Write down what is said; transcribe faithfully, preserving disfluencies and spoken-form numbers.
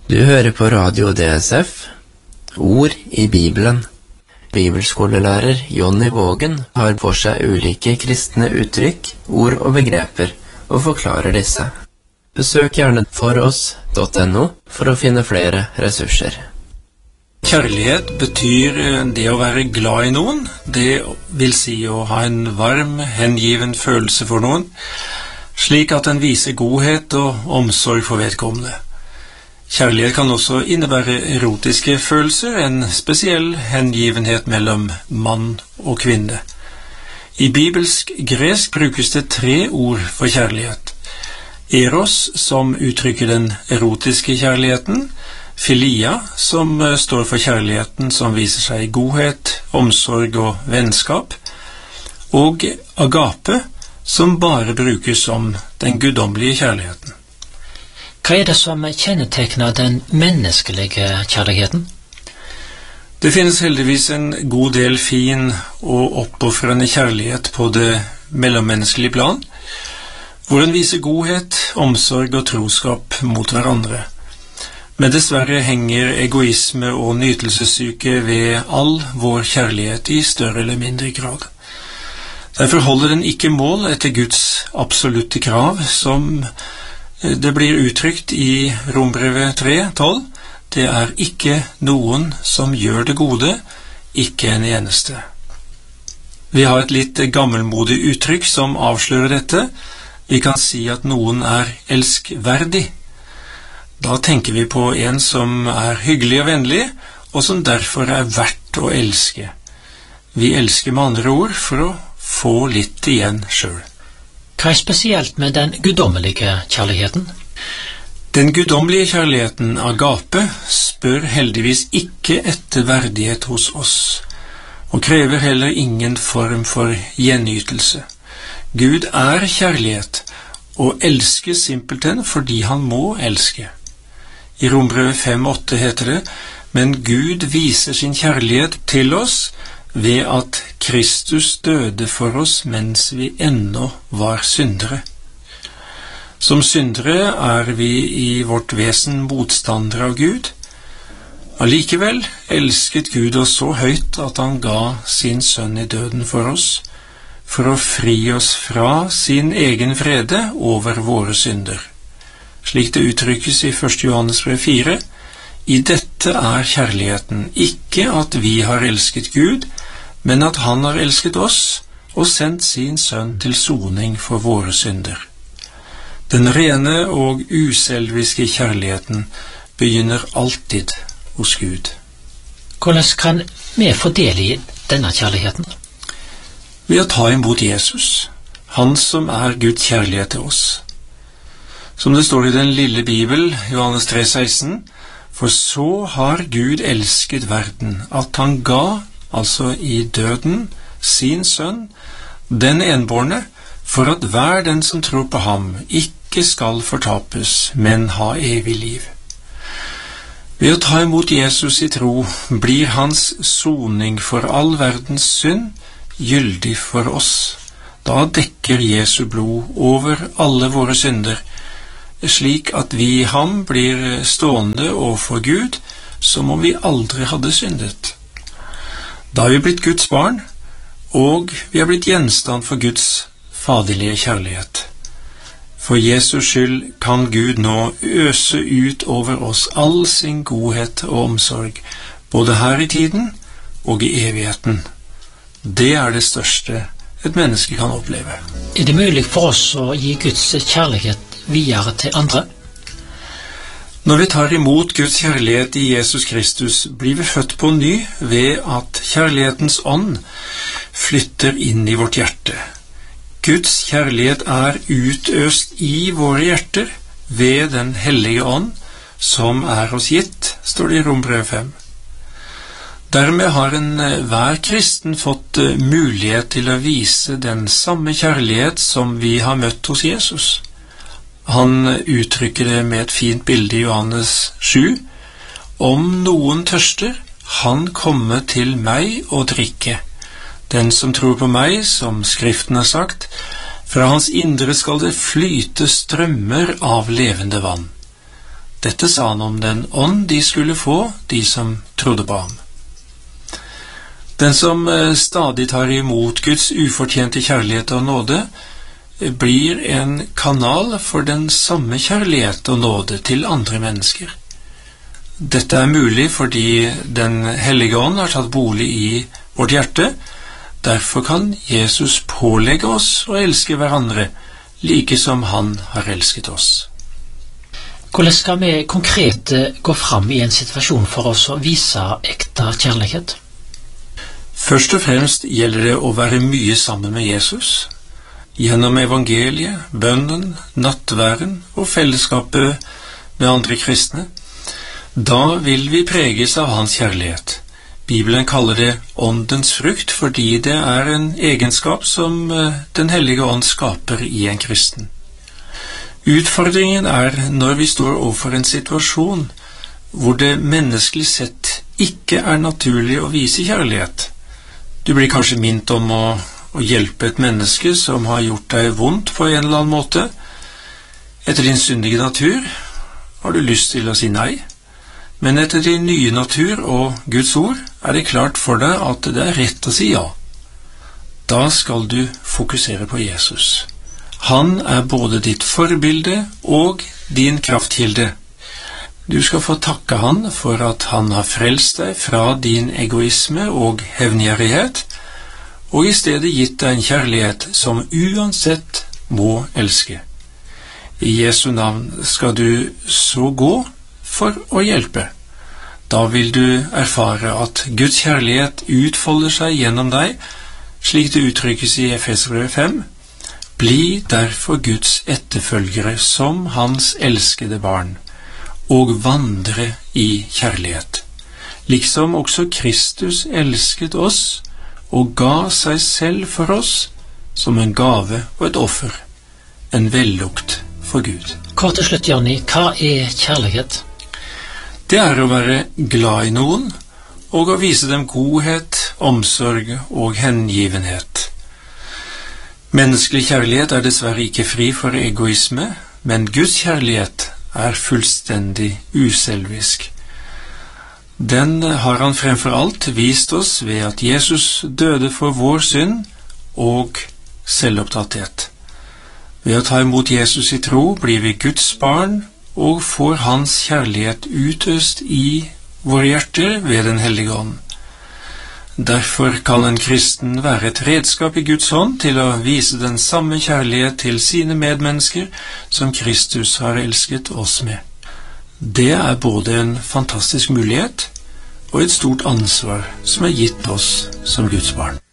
Du hører på Radio D S F, Ord i Bibelen. Bibelskolelærer Jonny Vågen har for seg ulike kristne uttrykk, ord og begreper, og forklarer disse. Besøk gjerne foross punktum no for å finne flere ressurser. Kjærlighet betyr det å være glad i noen. Det vil si å ha en varm, hengiven følelse for noen, slik at den viser godhet og omsorg for vedkommende. Kjærlighet kan også innebære erotiske følelser, en spesiell hengivenhet mellom mann og kvinne. I bibelsk gresk brukes det tre ord for kjærlighet. Eros, som uttrykker den erotiske kjærligheten, Filia, som står for kjærligheten som viser seg i godhet, omsorg og vennskap, og agape, som bare brukes som den guddommelige kjærligheten. Hva er det som kjennetegner den menneskelige kjærligheten? Det finnes heldigvis en god del fin og oppofrende kjærlighet på det mellommenneskelige plan, hvor en viser godhet, omsorg og troskap mot hverandre. Men dessverre henger egoisme og nytelsessyke ved all vår kjærlighet i større eller mindre grad. Derfor holder den ikke mål etter Guds absolutte krav, som det blir uttrykt i Rombrevet tre tolv. Det er ikke noen som gjør det gode, ikke en eneste. Vi har et litt gammelmodig uttrykk som avslører dette. Vi kan si at noen er elskverdig. Da tenker vi på en som er hyggelig og vennlig, og som derfor er verdt å elske. Vi elsker med andre ord for å få litt igjen selv. Hva er spesielt med den guddommelige kjærligheten? Den guddommelige kjærligheten, agape, spør heldigvis ikke etter verdighet hos oss, og krever heller ingen form for gjenytelse. Gud er kjærlighet, og elsker simpelthen fordi han må elske. I Rombrevet fem åtte heter det, men Gud viser sin kjærlighet til oss ved at Kristus døde for oss mens vi ennå var syndere. Som syndere er vi i vårt vesen motstandere av Gud. Allikevel elsket Gud oss så høyt at han ga sin sønn i døden for oss, for å fri oss fra sin egen vrede over våre synder. Slik det uttrykkes i første Johannes brev fire, i dette er kjærligheten, ikke at vi har elsket Gud, men at han har elsket oss og sendt sin sønn til soning for våre synder. Den rene og uselviske kjærligheten begynner alltid hos Gud. Hvordan kan vi få del i denne kjærligheten? Ved å ta imot Jesus, han som er Guds kjærlighet til oss. Som det står i den lille Bibel, Johannes tre seksten, for så har Gud elsket verden, at han ga, altså i døden, sin sønn, den enbårne, for at hver den som tror på ham ikke skal fortapes, men ha evig liv. Ved å ta imot Jesus i tro blir hans soning for all verdens synd gyldig for oss. Da dekker Jesu blod over alle våre synder, slik at vi i ham blir stående overfor Gud som om vi aldri hadde syndet. Da er vi blitt Guds barn, og vi er blitt gjenstand for Guds faderlige kjærlighet. For Jesus skyld kan Gud nå øse ut over oss all sin godhet og omsorg, både her i tiden og i evigheten. Det er det største et menneske kan oppleve. Er det mulig for oss å gi Guds kjærlighet videre til andre? Når vi tar imot Guds kjærlighet i Jesus Kristus, blir vi født på ny ved at kjærlighetens ånd flytter inn i vårt hjerte. Guds kjærlighet er utøst i våre hjerter ved den hellige ånd, som er oss gitt, står det i Rombrevet fem. Dermed har en hver kristen fått mulighet til å vise den samme kjærlighet som vi har møtt hos Jesus. Han uttrykker det med et fint bilde i Johannes sju. Om noen tørster, han komme til meg og drikke. Den som tror på meg, som Skriften har sagt, fra hans indre skal det flyte strømmer av levende vann. Dette sa han om den ånd de skulle få, de som trodde på ham. Den som stadig tar imot Guds ufortjente kjærlighet og nåde, blir en kanal for den samme kjærlighet og nåde til andre mennesker. Dette er mulig fordi Den hellige ånd har tatt bolig i vårt hjerte. Derfor kan Jesus pålegge oss å elske hverandre, like som han har elsket oss. Hvordan skal vi konkret gå fram i en situasjon for oss å vise ekte kjærlighet? Først og fremst gjelder det å være mye sammen med Jesus. Gjennom evangeliet, bønnen, nattværen og fellesskapet med andre kristne. Da vil vi preges av hans kjærlighet. Bibelen kaller det åndens frukt fordi det er en egenskap som Den hellige ånd skaper i en kristen. Utfordringen er når vi står overfor en situasjon hvor det menneskelig sett ikke er naturlig å vise kjærlighet. Du blir kanskje minnet om å, å hjelpe et menneske som har gjort deg vondt på en eller annen måte. Etter din syndige natur har du lyst til å si nei, men etter din nye natur og Guds ord er det klart for deg at det er rett å si ja. Da skal du fokusere på Jesus. Han er både ditt forbilde og din kraftkilde. Du skal få takke han for at han har frelst deg fra din egoisme og hevngjerrighet, og i stedet gitt deg en kjærlighet som uansett må elske. I Jesu navn skal du så gå for å hjelpe. Da vil du erfare at Guds kjærlighet utfolder seg gjennom deg, slik det uttrykkes i Efeserbrevet fem. Bli derfor Guds etterfølgere som hans elskede barn, og vandre i kjærlighet, liksom også Kristus elsket oss og ga seg selv for oss som en gave og et offer, en vellukt for Gud. Kort til slutt, Jonny, hva er kjærlighet? Det er å være glad i noen, og å vise dem godhet, omsorg og hengivenhet. Menneskelig kjærlighet er dessverre ikke fri for egoisme, men Guds kjærlighet er fullstendig uselvisk. Den har han fremfor alt vist oss ved at Jesus døde for vår synd og selvopptatthet. Ved å ta imot Jesus i tro blir vi Guds barn og får hans kjærlighet utøst i våre hjerter ved Den hellige ånd. Derfor kan en kristen være et redskap i Guds hånd til å vise den samme kjærlighet til sine medmennesker som Kristus har elsket oss med. Det er både en fantastisk mulighet og et stort ansvar som er gitt oss som Guds barn.